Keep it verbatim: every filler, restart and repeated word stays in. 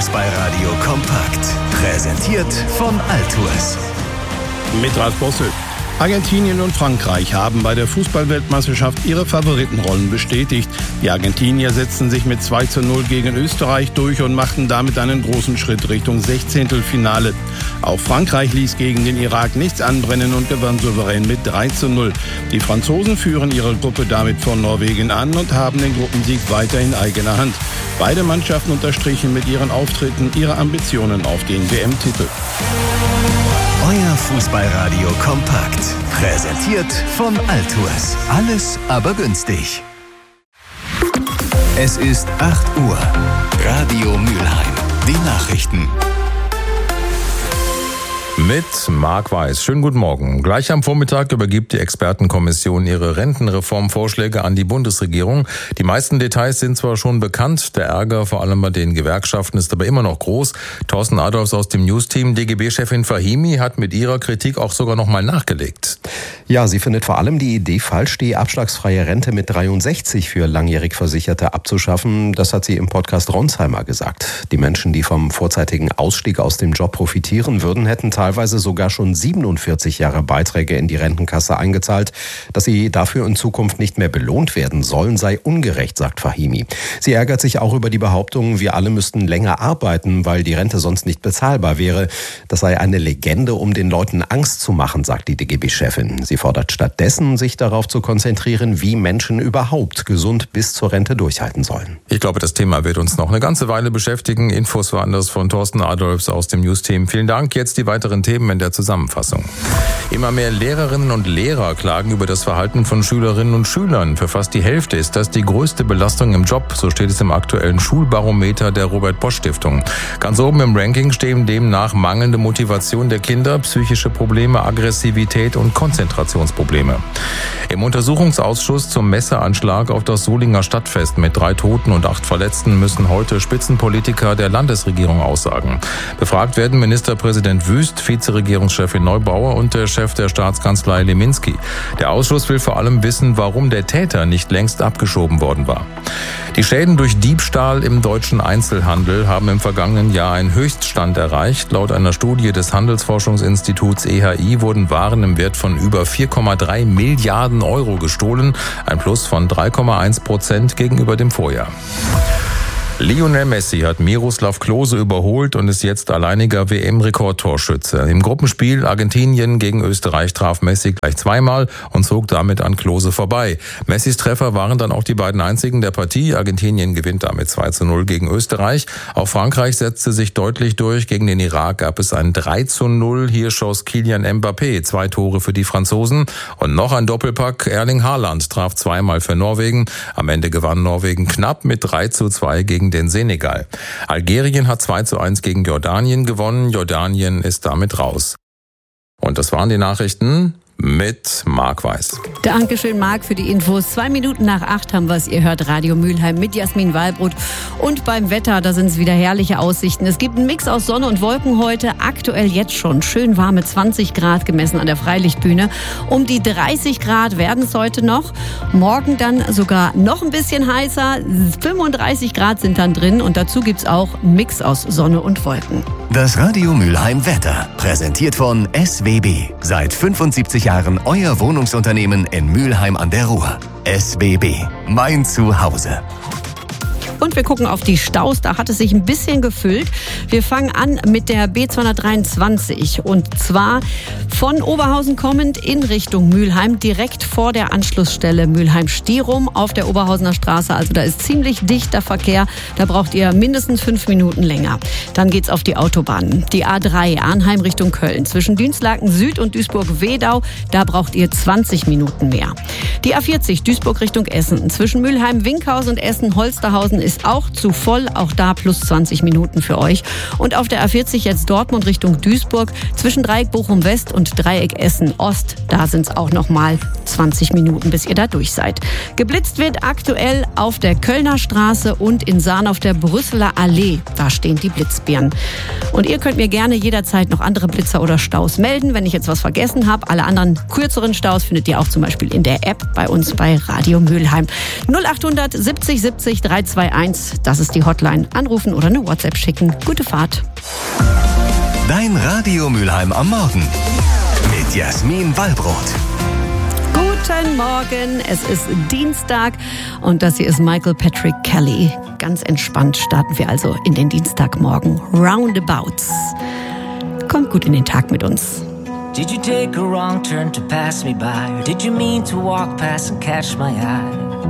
Fußballradio kompakt. Präsentiert von Altours. Mit Ralf Bossel. Argentinien und Frankreich haben bei der Fußballweltmeisterschaft ihre Favoritenrollen bestätigt. Die Argentinier setzten sich mit zwei zu null gegen Österreich durch und machten damit einen großen Schritt Richtung Sechzehntelfinale. Auch Frankreich ließ gegen den Irak nichts anbrennen und gewann souverän mit drei zu null. Die Franzosen führen ihre Gruppe damit vor Norwegen an und haben den Gruppensieg weiter in eigener Hand. Beide Mannschaften unterstrichen mit ihren Auftritten ihre Ambitionen auf den W M-Titel. Euer Fußballradio kompakt. Präsentiert von Altours. Alles aber günstig. Es ist acht Uhr. Radio Mülheim. Die Nachrichten. Mit Marc Weiß. Schönen guten Morgen. Gleich am Vormittag übergibt die Expertenkommission ihre Rentenreformvorschläge an die Bundesregierung. Die meisten Details sind zwar schon bekannt, der Ärger vor allem bei den Gewerkschaften ist aber immer noch groß. Thorsten Adolfs aus dem News-Team, D G B-Chefin Fahimi, hat mit ihrer Kritik auch sogar noch mal nachgelegt. Ja, sie findet vor allem die Idee falsch, die abschlagsfreie Rente mit dreiundsechzig für langjährig Versicherte abzuschaffen. Das hat sie im Podcast Ronsheimer gesagt. Die Menschen, die vom vorzeitigen Ausstieg aus dem Job profitieren würden, hätten teilweise sogar schon siebenundvierzig Jahre Beiträge in die Rentenkasse eingezahlt. Dass sie dafür in Zukunft nicht mehr belohnt werden sollen, sei ungerecht, sagt Fahimi. Sie ärgert sich auch über die Behauptung, wir alle müssten länger arbeiten, weil die Rente sonst nicht bezahlbar wäre. Das sei eine Legende, um den Leuten Angst zu machen, sagt die D G B-Chefin. Sie fordert stattdessen, sich darauf zu konzentrieren, wie Menschen überhaupt gesund bis zur Rente durchhalten sollen. Ich glaube, das Thema wird uns noch eine ganze Weile beschäftigen. Infos waren das von Thorsten Adolfs aus dem News-Team. Vielen Dank. Jetzt die weiteren Themen in der Zusammenfassung. Immer mehr Lehrerinnen und Lehrer klagen über das Verhalten von Schülerinnen und Schülern. Für fast die Hälfte ist das die größte Belastung im Job, so steht es im aktuellen Schulbarometer der Robert-Bosch-Stiftung. Ganz oben im Ranking stehen demnach mangelnde Motivation der Kinder, psychische Probleme, Aggressivität und Konzentrationsprobleme. Im Untersuchungsausschuss zum Messeranschlag auf das Solinger Stadtfest mit drei Toten und acht Verletzten müssen heute Spitzenpolitiker der Landesregierung aussagen. Befragt werden Ministerpräsident Wüst, Vizeregierungschefin Neubauer und der Chef der Staatskanzlei Leminski. Der Ausschuss will vor allem wissen, warum der Täter nicht längst abgeschoben worden war. Die Schäden durch Diebstahl im deutschen Einzelhandel haben im vergangenen Jahr einen Höchststand erreicht. Laut einer Studie des Handelsforschungsinstituts E H I wurden Waren im Wert von über vier Komma drei Milliarden Euro gestohlen, ein Plus von drei Komma eins Prozent gegenüber dem Vorjahr. Lionel Messi hat Miroslav Klose überholt und ist jetzt alleiniger W M-Rekordtorschütze. Im Gruppenspiel Argentinien gegen Österreich traf Messi gleich zweimal und zog damit an Klose vorbei. Messis Treffer waren dann auch die beiden einzigen der Partie. Argentinien gewinnt damit zwei zu null gegen Österreich. Auch Frankreich setzte sich deutlich durch. Gegen den Irak gab es ein drei zu null. Hier schoss Kylian Mbappé zwei Tore für die Franzosen. Und noch ein Doppelpack. Erling Haaland traf zweimal für Norwegen. Am Ende gewann Norwegen knapp mit drei zu zwei gegen den Senegal. Algerien hat zwei zu eins gegen Jordanien gewonnen. Jordanien ist damit raus. Und das waren die Nachrichten mit Marc Weiß. Dankeschön, Marc, für die Infos. Zwei Minuten nach acht haben wir es. Ihr hört Radio Mülheim mit Jasmin Wallbrot. Und beim Wetter, da sind es wieder herrliche Aussichten. Es gibt einen Mix aus Sonne und Wolken heute. Aktuell jetzt schon schön warme zwanzig Grad gemessen an der Freilichtbühne. Um die dreißig Grad werden es heute noch. Morgen dann sogar noch ein bisschen heißer. fünfunddreißig Grad sind dann drin. Und dazu gibt es auch einen Mix aus Sonne und Wolken. Das Radio Mülheim Wetter. Präsentiert von S W B. Seit fünfundsiebzig Jahren euer Wohnungsunternehmen in Mülheim an der Ruhr. S W B. Mein Zuhause. Und wir gucken auf die Staus, da hat es sich ein bisschen gefüllt. Wir fangen an mit der B zweihundertdreiundzwanzig und zwar von Oberhausen kommend in Richtung Mülheim, direkt vor der Anschlussstelle Mülheim-Stierum auf der Oberhausener Straße. Also da ist ziemlich dichter Verkehr, da braucht ihr mindestens fünf Minuten länger. Dann geht's auf die Autobahn. Die A drei Arnheim Richtung Köln, zwischen Dünslaken Süd und Duisburg-Wedau, da braucht ihr zwanzig Minuten mehr. Die A vierzig Duisburg Richtung Essen, zwischen Mülheim-Winkhausen und Essen-Holsterhausen ist auch zu voll, auch da plus zwanzig Minuten für euch. Und auf der A vierzig jetzt Dortmund Richtung Duisburg, zwischen Dreieck Bochum-West und Dreieck Essen-Ost, da sind es auch noch mal zwanzig Minuten, bis ihr da durch seid. Geblitzt wird aktuell auf der Kölner Straße und in Sahn auf der Brüsseler Allee. Da stehen die Blitzbären. Und ihr könnt mir gerne jederzeit noch andere Blitzer oder Staus melden, wenn ich jetzt was vergessen habe. Alle anderen kürzeren Staus findet ihr auch zum Beispiel in der App bei uns bei Radio Mülheim. null acht hundert siebzig siebzig drei zwei eins eins, das ist die Hotline. Anrufen oder eine WhatsApp schicken. Gute Fahrt. Dein Radio Mülheim am Morgen mit Jasmin Wallbrot. Guten Morgen, es ist Dienstag und das hier ist Michael Patrick Kelly. Ganz entspannt starten wir also in den Dienstagmorgen. Roundabouts. Kommt gut in den Tag mit uns. Did you take a wrong turn to pass me by? Or did you mean to walk past and catch my eye?